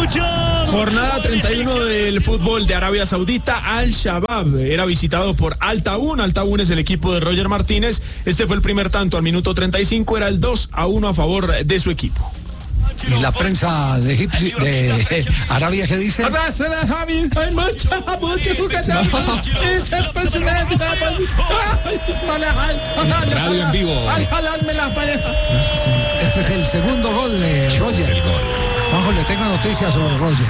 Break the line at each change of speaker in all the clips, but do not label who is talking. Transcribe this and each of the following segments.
Jornada 31 del fútbol de Arabia Saudita. Al-Shabaab era visitado por Al-Taun. Al-Taun es el equipo de Roger Martínez. Este fue el primer tanto al minuto 35. Era el 2-1 a favor de su equipo.
¿Y la prensa de Arabia qué dice?
Radio en vivo.
Este es el segundo gol de Roger. Juanjo, le tengo noticias sobre Roger.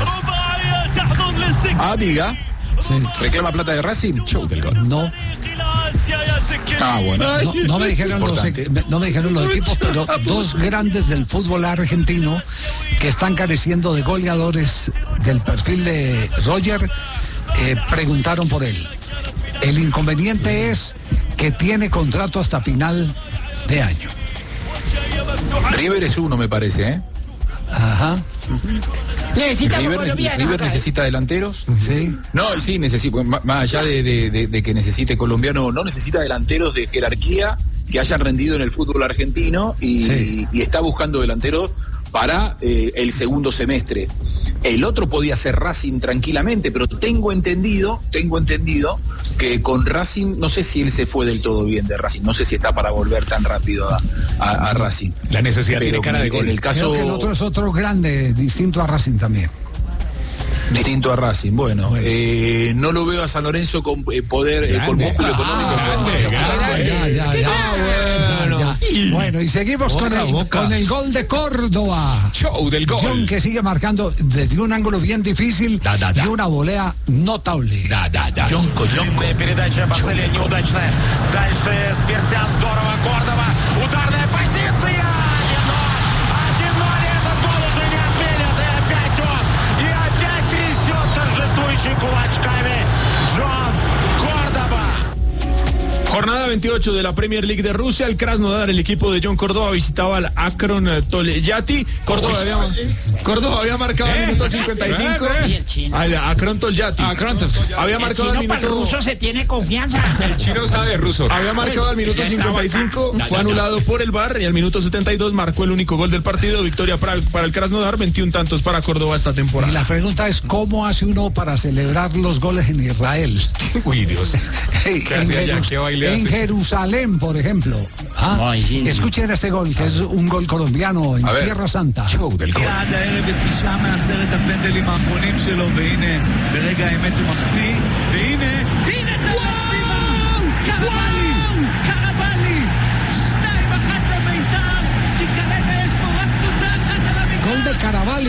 Diga.
Sí.
¿Reclama plata de Racing? Show del gol.
No.
Bueno.
No me dijeron los equipos, pero dos grandes del fútbol argentino que están careciendo de goleadores del perfil de Roger preguntaron por él. El inconveniente es que tiene contrato hasta final de año.
River es uno, me parece, ¿eh?
Ajá.
River necesita delanteros.
Sí.
No, sí, necesita, más allá de que necesite colombiano, no necesita delanteros de jerarquía que hayan rendido en el fútbol argentino y está buscando delanteros para el segundo semestre. El otro podía ser Racing tranquilamente, pero tengo entendido que con Racing, no sé si él se fue del todo bien de Racing, no sé si está para volver tan rápido a Racing.
La necesidad
pero
tiene cara de gol.
En el caso,
creo que el otro es otro grande, distinto a Racing también.
Distinto a Racing, bueno. No lo veo a San Lorenzo con poder, con músculo económico.
Bueno, y seguimos con el gol de Córdoba.
Show del gol.
John, que sigue marcando desde un ángulo bien difícil y una volea notable.
John.
Передача Басилия неудачная. Дальше Спиртян, здорово, Кордова. Ударная позиция. 1-0. Этот гол уже не отменят. И опять он. И опять трясет торжествующий кулачками. Джон Кордова.
Jornada 28 de la Premier League de Rusia. El Krasnodar, el equipo de John Córdoba, visitaba al Akron Tolyatti. Córdoba había marcado al minuto 55. Al Akron Tolyatti. Había marcado al minuto...
ruso se tiene confianza.
El chino sabe ruso.
Había marcado al minuto 55, fue anulado por el VAR y al minuto 72 marcó el único gol del partido. Victoria para el Krasnodar, 21 tantos para Córdoba esta temporada.
Y la pregunta es, ¿cómo hace uno para celebrar los goles en Israel?
Uy, Dios.
En Jerusalén, por ejemplo. Escuchen este gol, que es un gol colombiano en Tierra Santa.
Show del gol.
Gol de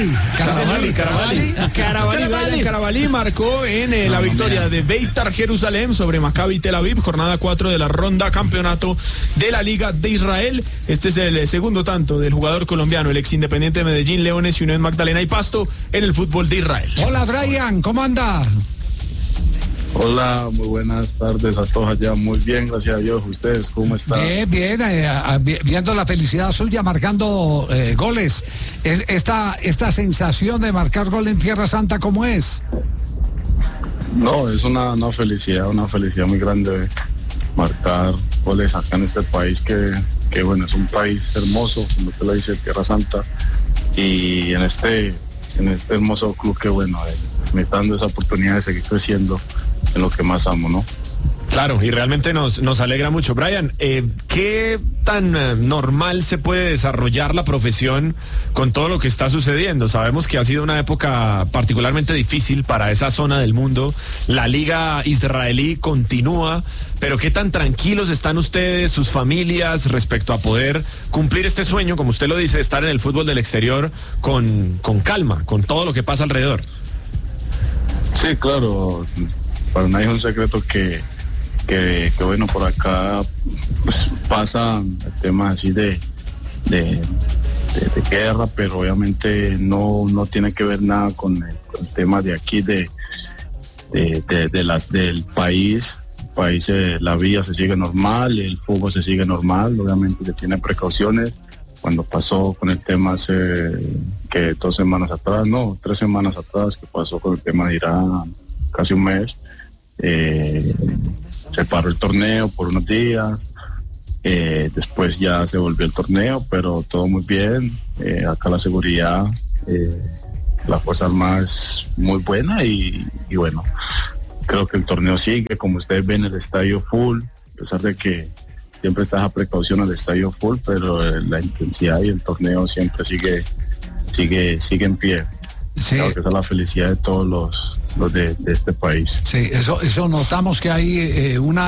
Carabalí marcó en la victoria de Beitar Jerusalén sobre Maccabi Tel Aviv, jornada 4 de la ronda campeonato de la Liga de Israel. Este es el segundo tanto del jugador colombiano, el ex Independiente de Medellín, Leones, Unión Magdalena y Pasto en el fútbol de Israel.
Hola, Brian, ¿cómo anda?
Hola, muy buenas tardes a todos allá. Muy bien, gracias a Dios. ¿Ustedes cómo están?
Bien, viendo la felicidad suya, marcando goles. Esta sensación de marcar gol en Tierra Santa, ¿cómo es?
No, es una felicidad muy grande marcar goles acá en este país que bueno, es un país hermoso, como usted lo dice, Tierra Santa. Y en este hermoso club que bueno, me está dando esa oportunidad de seguir creciendo en lo que más amo, ¿no?
Claro, y realmente nos alegra mucho. Brian, ¿qué tan normal se puede desarrollar la profesión con todo lo que está sucediendo? Sabemos que ha sido una época particularmente difícil para esa zona del mundo. La liga israelí continúa, pero ¿qué tan tranquilos están ustedes, sus familias, respecto a poder cumplir este sueño, como usted lo dice, estar en el fútbol del exterior con calma, con todo lo que pasa alrededor?
Sí, claro. Para nadie es un secreto que bueno, por acá pues pasa temas así de guerra, pero obviamente no tiene que ver nada con el tema de aquí del país. La vida se sigue normal, el fútbol se sigue normal, obviamente se tiene precauciones. Cuando pasó con el tema hace que 3 semanas atrás, que pasó con el tema de Irán, casi un mes, se paró el torneo por unos días, después ya se volvió el torneo, pero todo muy bien. Acá la seguridad la Fuerza Armada es muy buena y bueno, creo que el torneo sigue, como ustedes ven, el estadio full, a pesar de que siempre está esa precaución al estadio full, pero la intensidad y el torneo siempre sigue en pie.
Sí.
Creo que esa es la felicidad de todos los de este país.
Sí, eso notamos que hay una